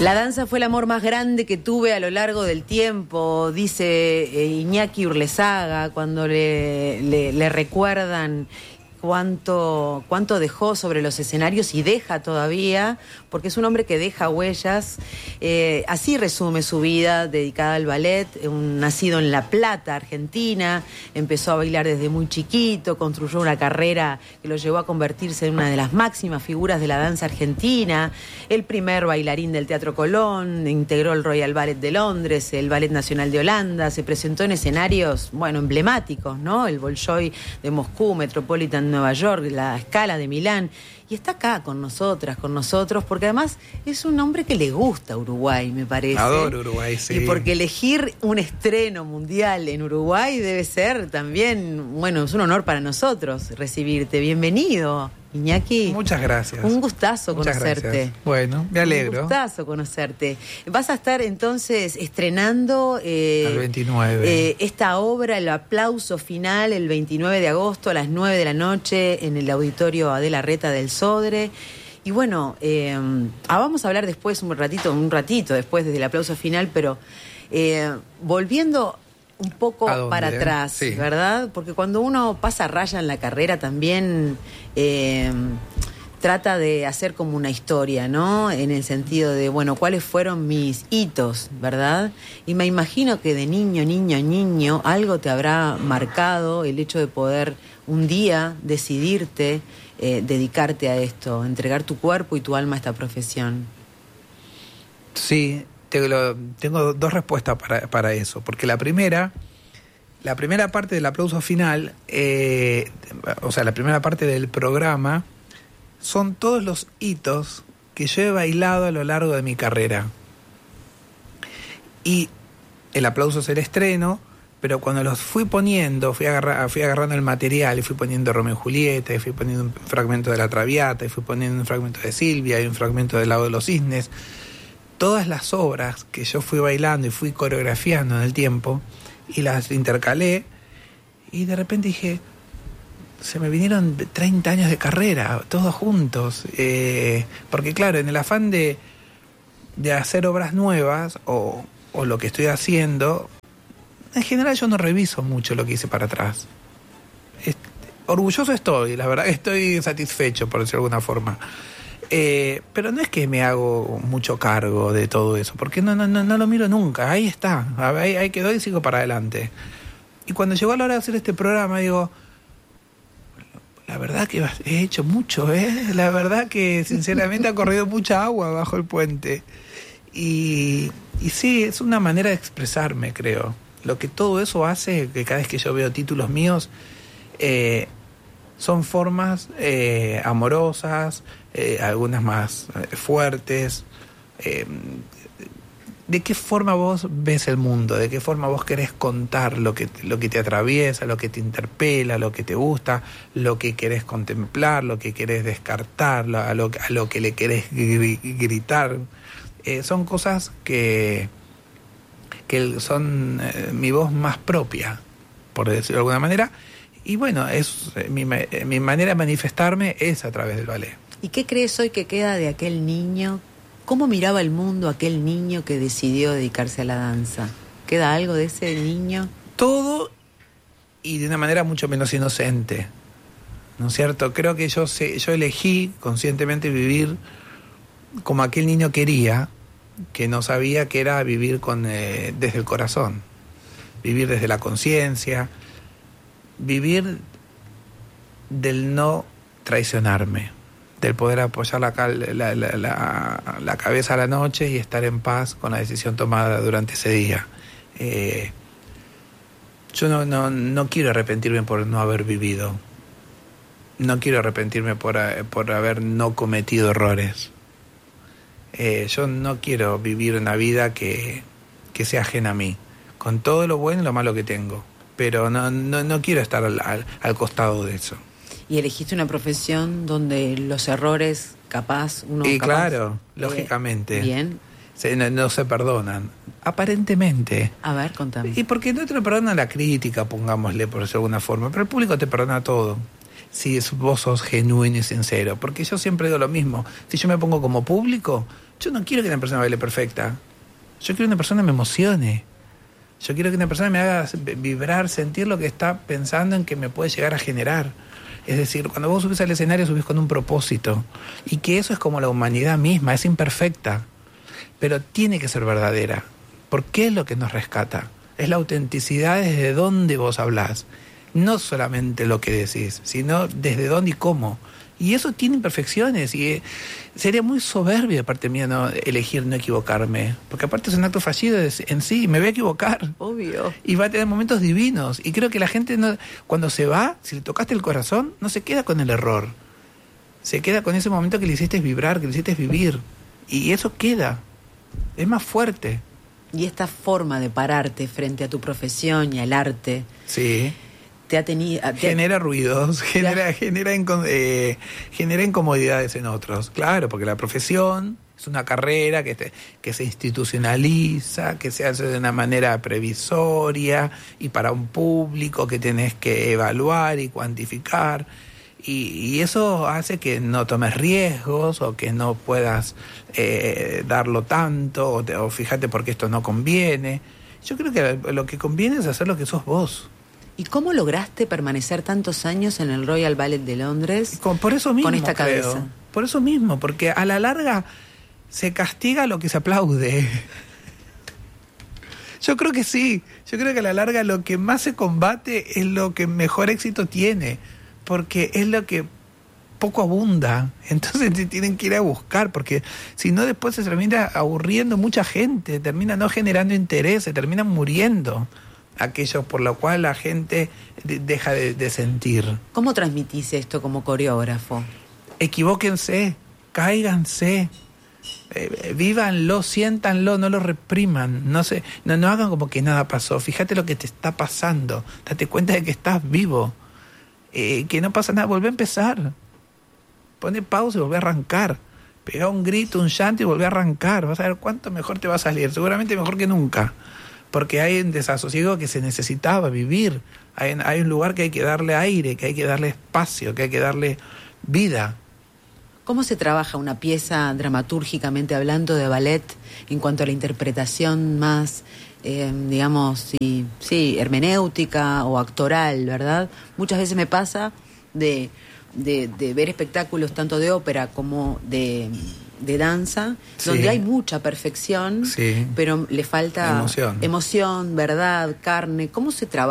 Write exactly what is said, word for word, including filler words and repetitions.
La danza fue el amor más grande que tuve a lo largo del tiempo, dice eh, Iñaki Urlesaga cuando le, le, le recuerdan cuánto, cuánto dejó sobre los escenarios y deja todavía, porque es un hombre que deja huellas. Eh, así resume su vida dedicada al ballet, un nacido en La Plata, Argentina, empezó a bailar desde muy chiquito, construyó una carrera que lo llevó a convertirse en una de las máximas figuras de la danza argentina, el primer bailarín del Teatro Colón, integró el Royal Ballet de Londres, el Ballet Nacional de Holanda, se presentó en escenarios, bueno, emblemáticos, ¿no? El Bolshoi de Moscú, Metropolitan Nueva York, la Scala de Milán, y está acá con nosotras, con nosotros, porque además es un hombre que le gusta Uruguay, me parece. Adoro Uruguay, sí. Y porque elegir un estreno mundial en Uruguay debe ser también, bueno, es un honor para nosotros recibirte. Bienvenido, Iñaki. Muchas gracias. Un gustazo Muchas conocerte. Gracias. Bueno, me alegro. Un gustazo conocerte. Vas a estar entonces estrenando eh, al veintinueve. Eh, esta obra, el aplauso final, el veintinueve de agosto a las nueve de la noche en el auditorio Adela Reta del Sodre. Y bueno, eh, ah, vamos a hablar después un ratito, un ratito después desde el aplauso final, pero eh, volviendo un poco para atrás, sí, ¿verdad? Porque cuando uno pasa raya en la carrera también eh, trata de hacer como una historia, ¿no? En el sentido de, bueno, ¿cuáles fueron mis hitos, verdad? Y me imagino que de niño, niño, niño, algo te habrá marcado el hecho de poder un día decidirte eh, dedicarte a esto, entregar tu cuerpo y tu alma a esta profesión. Sí. Tengo, tengo dos respuestas para, para eso, porque la primera, la primera parte del aplauso final, eh, o sea, la primera parte del programa, son todos los hitos que yo he bailado a lo largo de mi carrera. Y el aplauso es el estreno, pero cuando los fui poniendo, fui, agarra, fui agarrando el material y fui poniendo Romeo y Julieta, y fui poniendo un fragmento de La Traviata, y fui poniendo un fragmento de Silvia, y un fragmento del Lago de los Cisnes. Todas las obras que yo fui bailando y fui coreografiando en el tiempo y las intercalé, y de repente dije, se me vinieron treinta años de carrera, todos juntos, eh, porque claro, en el afán de, de hacer obras nuevas o, o lo que estoy haciendo, en general yo no reviso mucho lo que hice para atrás. Est- orgulloso estoy, la verdad que estoy satisfecho, por decirlo de alguna forma. Eh, pero no es que me hago mucho cargo de todo eso, porque no, no, no, no lo miro nunca, ahí está, ahí, ahí quedó y sigo para adelante. Y cuando llegó la hora de hacer este programa, digo, la verdad que he hecho mucho, ¿eh? La verdad que sinceramente ha corrido mucha agua bajo el puente. Y, y sí, es una manera de expresarme, creo. Lo que todo eso hace, que cada vez que yo veo títulos míos, eh, son formas eh, amorosas, eh, algunas más eh, fuertes. Eh, ¿De qué forma vos ves el mundo? ¿De qué forma vos querés contar lo que, lo que te atraviesa, lo que te interpela, lo que te gusta, lo que querés contemplar, lo que querés descartar, a lo, a lo que le querés gri- gritar? Eh, son cosas que, que son eh, mi voz más propia, por decirlo de alguna manera. Y bueno, es mi, mi manera de manifestarme es a través del ballet. ¿Y qué crees hoy que queda de aquel niño? ¿Cómo miraba el mundo aquel niño que decidió dedicarse a la danza? ¿Queda algo de ese niño? Todo, y de una manera mucho menos inocente, ¿no es cierto? Creo que yo, sé, yo elegí conscientemente vivir como aquel niño quería, que no sabía que era vivir con, eh, desde el corazón, vivir desde la conciencia, vivir del no traicionarme, del poder apoyar la, la, la, la, la cabeza a la noche y estar en paz con la decisión tomada durante ese día. Eh, yo no, no, no quiero arrepentirme por no haber vivido. No quiero arrepentirme por, por haber no cometido errores. Eh, yo no quiero vivir una vida que, que sea ajena a mí, con todo lo bueno y lo malo que tengo. Pero no, no, no quiero estar al, al, al costado de eso. Y elegiste una profesión donde los errores, capaz, uno Y capaz, claro, eh, lógicamente. Bien. Se, no, no se perdonan. Aparentemente. A ver, contame. Y porque no te lo perdona la crítica, pongámosle, por decirlo de alguna forma. Pero el público te perdona todo. si vos sos genuino y sincero. Porque yo siempre digo lo mismo. Si yo me pongo como público, yo no quiero que una persona baile perfecta. Yo quiero que una persona me emocione. Yo quiero que una persona me haga vibrar, sentir lo que está pensando en que me puede llegar a generar. Es decir, cuando vos subís al escenario, subís con un propósito. Y que eso es como la humanidad misma, es imperfecta. Pero tiene que ser verdadera. ¿Por qué es lo que nos rescata? Es la autenticidad desde dónde vos hablás. No solamente lo que decís, sino desde dónde y cómo. Y eso tiene imperfecciones. Y eh, sería muy soberbio de parte mía no elegir no equivocarme. Porque aparte es un acto fallido en sí. Me voy a equivocar. Obvio. Y va a tener momentos divinos. Y creo que la gente, no, cuando se va, si le tocaste el corazón, no se queda con el error. Se queda con ese momento que le hiciste vibrar, que le hiciste vivir. Y eso queda. Es más fuerte. Y esta forma de pararte frente a tu profesión y al arte... Sí. Te ha tenido, te... Genera ruidos, genera, genera, inco- eh, genera incomodidades en otros. Claro, porque la profesión es una carrera que, te, que se institucionaliza, que se hace de una manera previsoria y para un público que tenés que evaluar y cuantificar. Y, y eso hace que no tomes riesgos o que no puedas eh, darlo tanto o, te, o fíjate porque esto no conviene. Yo creo que lo que conviene es hacer lo que sos vos. ¿Y cómo lograste permanecer tantos años en el Royal Ballet de Londres? Con, por eso mismo, con esta creo. cabeza. Por eso mismo, porque a la larga se castiga lo que se aplaude. Yo creo que sí. Yo creo que a la larga lo que más se combate es lo que mejor éxito tiene, porque es lo que poco abunda. Entonces se tienen que ir a buscar, porque si no después se termina aburriendo mucha gente, termina no generando interés, se terminan muriendo aquello por lo cual la gente de, deja de, de sentir. ¿Cómo transmitís esto como coreógrafo? Equivóquense, cáiganse, eh, vívanlo, siéntanlo, no lo repriman, no, se, no, no hagan como que nada pasó. Fíjate lo que te está pasando, date cuenta de que estás vivo, eh, que no pasa nada, volvé a empezar, pone pausa y volvé a arrancar, pega un grito, un llanto y volvé a arrancar, vas a ver cuánto mejor te va a salir, seguramente mejor que nunca. Porque hay un desasosiego que se necesitaba vivir. Hay, hay un lugar que hay que darle aire, que hay que darle espacio, que hay que darle vida. ¿Cómo se trabaja una pieza dramatúrgicamente hablando de ballet en cuanto a la interpretación más, eh, digamos, sí, sí, hermenéutica o actoral, ¿verdad? Muchas veces me pasa de, de, de ver espectáculos tanto de ópera como de... de danza, sí, donde hay mucha perfección, sí, pero le falta emoción, emoción, verdad, carne. ¿Cómo se trabaja?